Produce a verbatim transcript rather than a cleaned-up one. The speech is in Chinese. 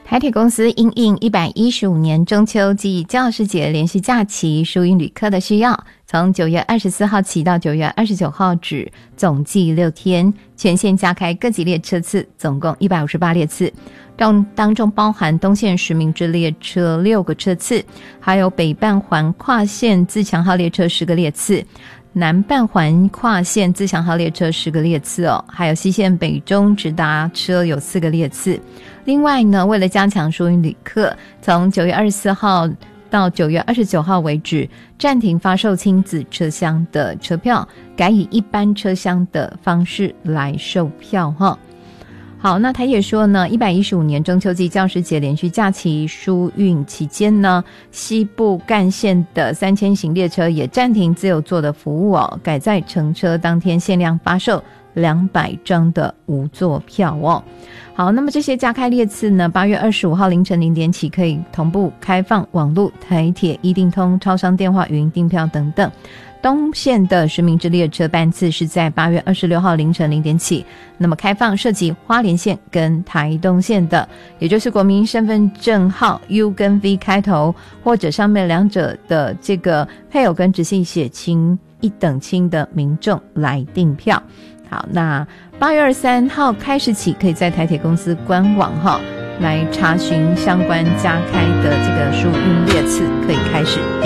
台铁公司因应一百一十五年中秋暨教师节连续假期疏运旅客的需要，从九月二十四号起到九月二十九号止，总计六天，全线加开各级列车次，总共一百五十八列次。当当中包含东线实名制列车六个车次，还有北半环跨线自强号列车十个列次，南半环跨线自强号列车十个列次哦，还有西线北中直达车有四个列次。另外呢，为了加强疏运旅客，从九月二十四号到九月二十九号为止，暂停发售亲子车厢的车票，改以一般车厢的方式来售票哈。好，那台铁说呢，一百一十五年中秋暨教师节连续假期疏运期间呢，西部干线的三千型列车也暂停自由座的服务哦，改在乘车当天限量发售两百张的无座票哦。好，那么这些加开列次呢，八月二十五号凌晨零点起可以同步开放网络、台铁一定通、超商电话、语音订票等等。东线的实名制列车班次是在八月二十六号凌晨零点起，那么开放涉及花莲线跟台东线的，也就是国民身份证号 U 跟 V 开头，或者上面两者的这个配偶跟直系血亲一等亲的民众来订票。好，那八月二十三号开始起，可以在台铁公司官网哈来查询相关加开的这个疏运列次，可以开始订。